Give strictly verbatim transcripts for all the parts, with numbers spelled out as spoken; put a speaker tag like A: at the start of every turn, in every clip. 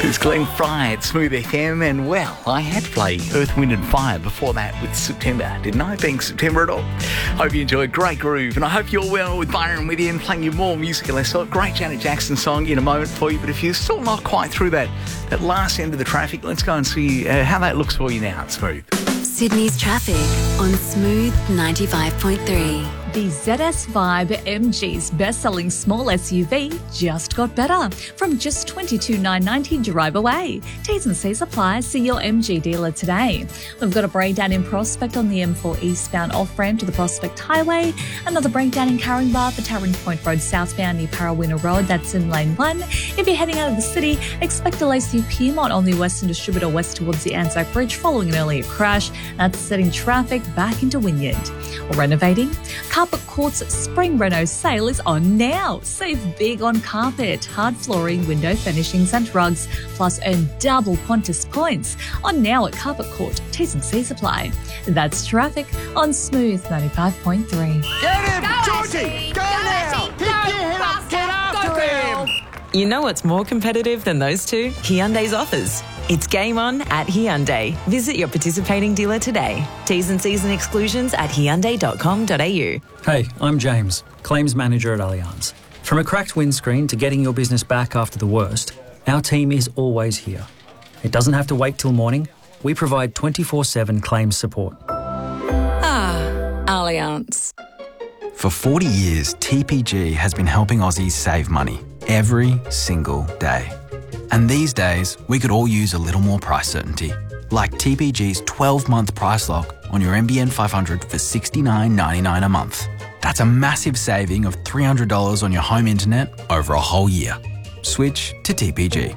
A: It's Glenn Fry at Smooth F M, and well, I had to play Earth, Wind and Fire before that with September, didn't I? Being September at all. Hope you enjoyed. Great groove, and I hope you're well with Byron with you and playing you more music. And I saw a great Janet Jackson song in a moment for you, but if you're still not quite through that, that last end of the traffic, let's go and see uh, how that looks for you now at Smooth.
B: Sydney's traffic on Smooth ninety-five point three.
C: The Z S Vibe M G's best-selling small S U V just got better. From just twenty-two thousand nine hundred ninety dollars drive away. T's and C's apply. See your M G dealer today. We've got a breakdown in Prospect on the M four eastbound off-ramp to the Prospect Highway. Another breakdown in Caringbah for Taren Point Road southbound near Parawinna Road. That's in lane one. If you're heading out of the city, expect delays through Piedmont on the Western Distributor west towards the Anzac Bridge following an earlier crash. That's setting traffic back into Wynyard. Renovating? Carpet Court's spring reno sale is on now. Save big on carpet, hard flooring, window furnishings and rugs, plus earn double Qantas points. On now at Carpet Court. T's and C's apply. That's traffic on Smooth ninety-five point three.
D: Get him! Go, Georgie! Go, go now! Pick your head up! Get after him!
E: You know what's more competitive than those two? Hyundai's offers. It's game on at Hyundai. Visit your participating dealer today. T's and C's and exclusions at hyundai dot com dot a u.
F: Hey, I'm James, Claims Manager at Allianz. From a cracked windscreen to getting your business back after the worst, our team is always here. It doesn't have to wait till morning. We provide twenty-four seven claims support.
G: Ah, Allianz.
H: For forty years, T P G has been helping Aussies save money every single day. And these days, we could all use a little more price certainty, like T P G's twelve-month price lock on your N B N five hundred for sixty-nine ninety-nine a month. That's a massive saving of three hundred dollars on your home internet over a whole year. Switch to T P G.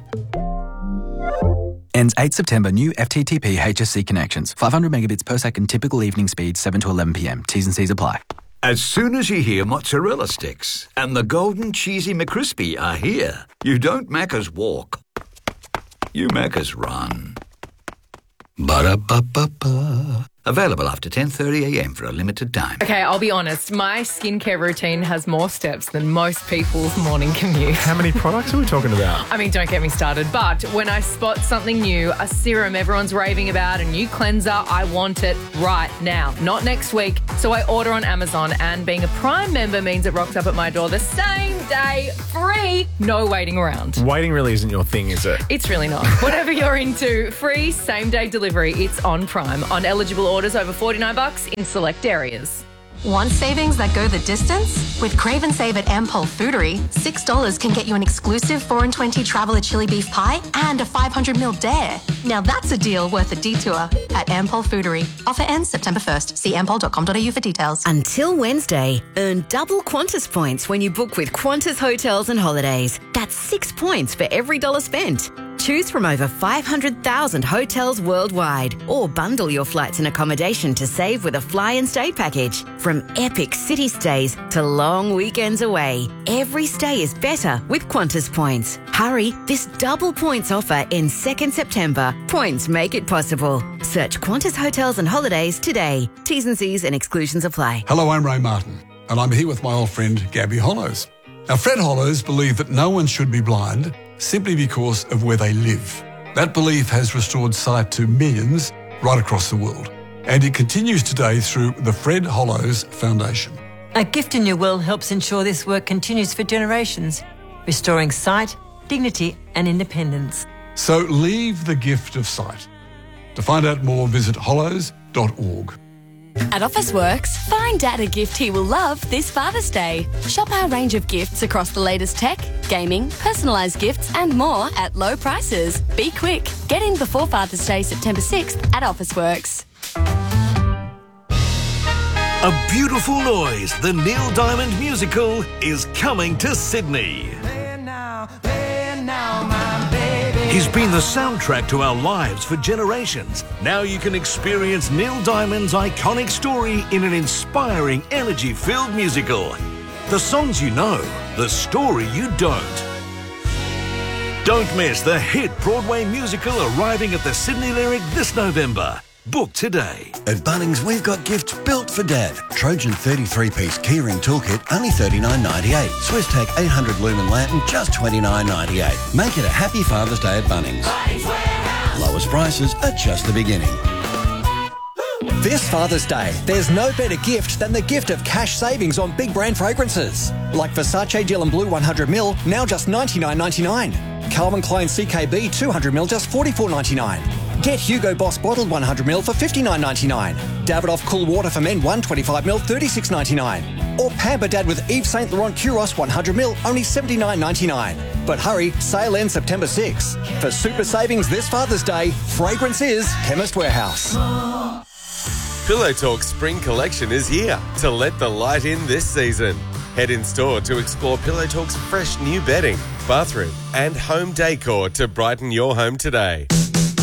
H: Ends eighth September. New F T T P H S C connections. five hundred megabits per second typical evening speed, seven to eleven p m. T's and C's apply.
I: As soon as you hear mozzarella sticks and the golden cheesy McCrispy are here, you don't Macca's walk, you Macca's run. Ba-da-ba-ba-ba. Available after ten thirty a m for a limited time.
J: Okay, I'll be honest. My skincare routine has more steps than most people's morning commute.
K: How many products are we talking about?
J: I mean, don't get me started. But when I spot something new, a serum everyone's raving about, a new cleanser, I want it right now, not next week. So I order on Amazon, and being a Prime member means it rocks up at my door the same day, free, no waiting around.
K: Waiting really isn't your thing, is it?
J: It's really not. Whatever you're into, free same-day delivery. It's on Prime. On eligible orders over forty-nine bucks in select areas.
L: Want savings that go the distance? With Crave and Save at Ampol Foodery, six dollars can get you an exclusive four and twenty Traveller chili beef pie and a five hundred milliliter dare. Now that's a deal worth a detour at Ampol Foodery. Offer ends September first. See ampol dot com dot a u for details.
G: Until Wednesday, earn double Qantas points when you book with Qantas Hotels and Holidays. That's six points for every dollar spent. Choose from over five hundred thousand hotels worldwide, or bundle your flights and accommodation to save with a fly and stay package. From epic city stays to long weekends away, every stay is better with Qantas points. Hurry, this double points offer ends second September. Points make it possible. Search Qantas Hotels and Holidays today. T's and C's and exclusions apply.
M: Hello, I'm Ray Martin, and I'm here with my old friend Gabby Hollows. Now, Fred Hollows believed that no one should be blind simply because of where they live. That belief has restored sight to millions right across the world, and it continues today through the Fred Hollows Foundation.
N: A Gift in Your Will helps ensure this work continues for generations, restoring sight, dignity and independence.
M: So leave the gift of sight. To find out more, visit hollows dot org.
B: At Officeworks, find Dad a gift he will love this Father's Day. Shop our range of gifts across the latest tech, gaming, personalised gifts and more at low prices. Be quick. Get in before Father's Day, September sixth at Officeworks.
O: A Beautiful Noise, the Neil Diamond musical, is coming to Sydney. He's been the soundtrack to our lives for generations. Now you can experience Neil Diamond's iconic story in an inspiring, energy-filled musical. The songs you know, the story you don't. Don't miss the hit Broadway musical arriving at the Sydney Lyric this November. Book today.
P: At Bunnings, we've got gifts built for Dad. Trojan thirty-three piece keyring toolkit, only thirty-nine ninety-eight. Swisstech eight hundred lumen lantern, just twenty-nine ninety-eight. Make it a happy Father's Day at Bunnings. Bunnings Warehouse. Lowest prices are just the beginning.
Q: This Father's Day, there's no better gift than the gift of cash savings on big brand fragrances. Like Versace Dylan Blue one hundred mil, now just ninety-nine ninety-nine. Calvin Klein C K B two hundred mil, just forty-four ninety-nine. Get Hugo Boss bottled one hundred mil for fifty-nine ninety-nine. Davidoff Cool Water for Men one twenty-five mil, thirty-six ninety-nine. Or Pamper Dad with Yves Saint Laurent Kuros one hundred mil, only seventy-nine ninety-nine. But hurry, sale ends September sixth. For super savings this Father's Day, fragrance is Chemist Warehouse.
R: Pillow Talk Spring Collection is here to let the light in this season. Head in store to explore Pillow Talk's fresh new bedding, bathroom and home decor to brighten your home today.